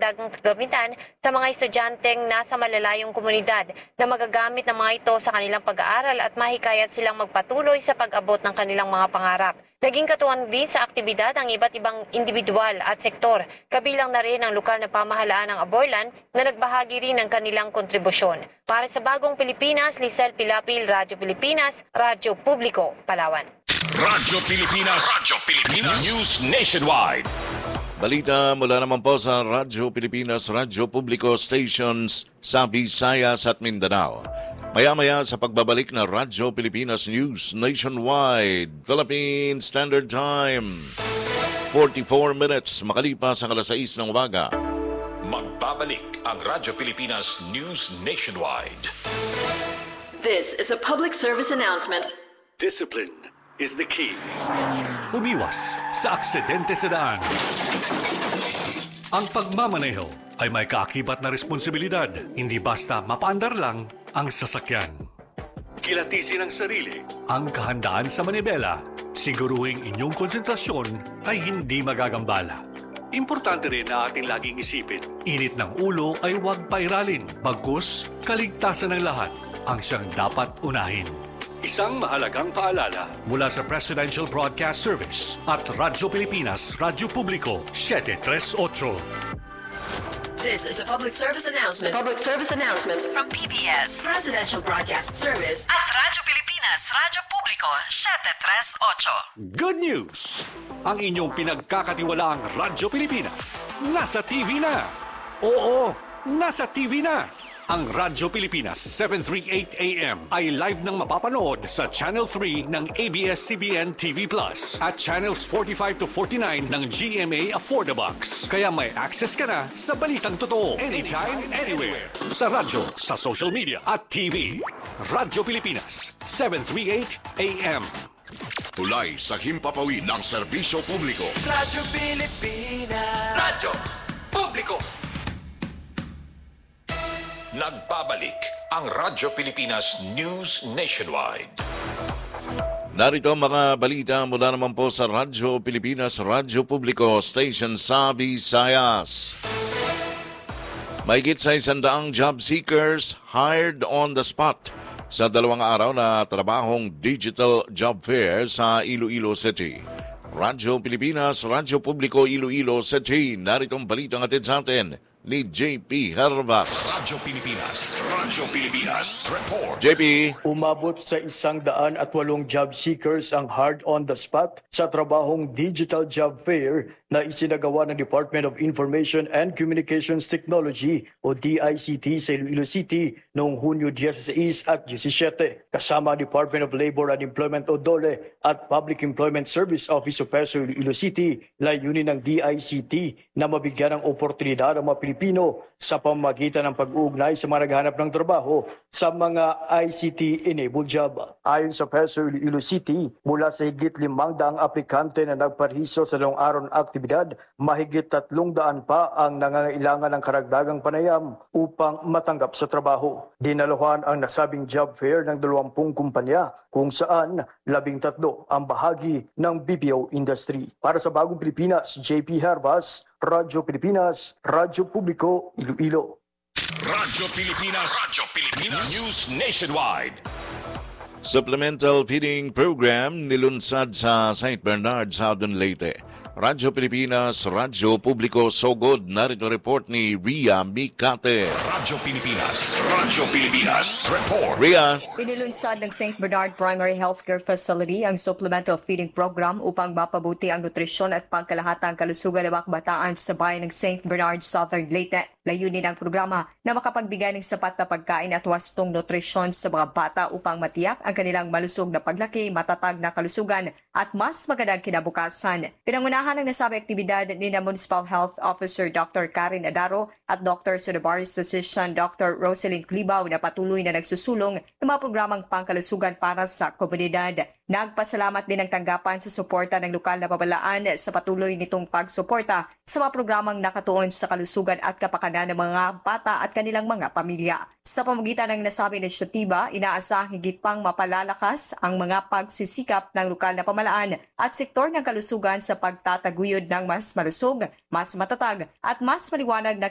karagdagang kagamitan sa mga estudyanteng nasa malalayong komunidad na magagamit ng mga ito sa kanilang pag-aaral at mahikayat silang magpatuloy sa pag-abot ng kanilang mga pangarap. Naging katuwang din sa aktibidad ang iba't ibang individual at sektor, kabilang na rin ang lokal na pamahalaan ng Aborlan na nagbahagi rin ng kanilang kontribusyon. Para sa Bagong Pilipinas, Lisel Pilapil, Radyo Pilipinas, Radyo Publiko, Palawan. Radyo Pilipinas, News Nationwide. Balita mula naman po sa Radyo Pilipinas, Radyo Publiko Stations sa Visayas at Mindanao. Maya-maya sa pagbabalik na Radyo Pilipinas News Nationwide, Philippine Standard Time. 44 minutes makalipas ang 6:00 ng umaga. Magbabalik ang Radyo Pilipinas News Nationwide. This is a public service announcement. Discipline is the key. Umiwas sa aksidente sa daan. Ang pagmamaneho ay may kaakibat na responsibilidad, hindi basta mapaandar lang ang sasakyan. Kilatisin ang sarili, ang kahandaan sa manibela, siguruhing inyong konsentrasyon ay hindi magagambala. Importante rin na ating laging isipin, init ng ulo ay huwag pairalin, bagkus kaligtasan ng lahat ang siyang dapat unahin. Isang mahalagang paalala mula sa Presidential Broadcast Service at Radyo Pilipinas, Radyo Publiko, 738. This is a public service announcement. Public service announcement From PBS, Presidential Broadcast Service at Radyo Pilipinas, Radyo Publiko, 738. Good news! Ang inyong pinagkakatiwalaang Radyo Pilipinas, nasa TV na! Oo, nasa TV na! Ang Radyo Pilipinas 738 AM ay live nang mapapanood sa Channel 3 ng ABS-CBN TV Plus at Channels 45 to 49 ng GMA Affordabox. Kaya may access ka na sa balitang totoo anytime, anywhere. Sa radyo, sa social media at TV. Radyo Pilipinas 738 AM. Tulay sa himpapawid ng serbisyo publiko. Radyo Pilipinas. Radyo Publiko. Nagbabalik ang Radyo Pilipinas News Nationwide. Narito ang mga balita mula naman po sa Radyo Pilipinas, Radyo Publiko Station sa Visayas. Mahigit sa 100 job seekers hired on the spot sa 2 araw na trabahong digital job fair sa Iloilo City. Radyo Pilipinas, Radyo Publiko, Iloilo City. Narito ang balitang atid sa atin ni JP Hervas. Radyo Pilipinas Report. JP. Umabot sa 108 job seekers ang hard on the spot sa trabahong digital job fair na isinagawa ng Department of Information and Communications Technology o DICT sa Iloilo City noong Hunyo 16 at 17. Kasama Department of Labor and Employment o DOLE at Public Employment Service Office of PESO Iloilo City, layunin ng DICT na mabigyan ng oportunidad ang mga Pilipino sa pamamagitan ng pag-uugnay sa mga naghahanap ng trabaho sa mga ICT-enabled job. Ayon sa PESO Iloilo City, mula sa higit 500 aplikante na nagparhiso sa 2 araw ng aktibidad, mahigit 300 pa ang nangangailangan ng karagdagang panayam upang matanggap sa trabaho. Dinaluhan ang nasabing job fair ng 20 kumpanya kung saan 13 ang bahagi ng BPO industry. Para sa Bagong Pilipinas, JP Hervas, Radyo Pilipinas, Radyo Publiko, Iloilo. Radyo Pilipinas News Nationwide. Supplemental feeding program nilunsad sa St. Bernard, Southern Leyte. Radyo Pilipinas, Radyo Publiko, Sogod. Narito report ni Ria Mikate. Radyo Pilipinas Report. Ria. Inilunsad ng St. Bernard Primary Healthcare Facility ang supplemental feeding program upang mapabuti ang nutrisyon at pangkalahatang kalusugan ng mga kabataan sa bayan ng St. Bernard, Southern Leyte. Layunin ng programa na makapagbigay ng sapat na pagkain at wastong nutrisyon sa mga bata upang matiyak ang kanilang malusog na paglaki, matatag na kalusugan at mas magandang kinabukasan. Pinangunahan ng nasabing aktibidad ni na Municipal Health Officer Dr. Karen Adaro at Dr. Sudabaris Physician Dr. Rosalyn Clibaw na patuloy na nagsusulong ng mga programang pangkalusugan para sa komunidad. Nagpasalamat din ang tanggapan sa suporta ng lokal na pamahalaan sa patuloy nitong pagsuporta sa mga programang nakatuon sa kalusugan at kapakanan ng mga bata at kanilang mga pamilya. Sa pamamagitan ng nasabing inisyatiba, inaasahang higit pang mapalalakas ang mga pagsisikap ng lokal na pamahalaan at sektor ng kalusugan sa pagtataguyod ng mas malusog, mas matatag at mas maliwanag na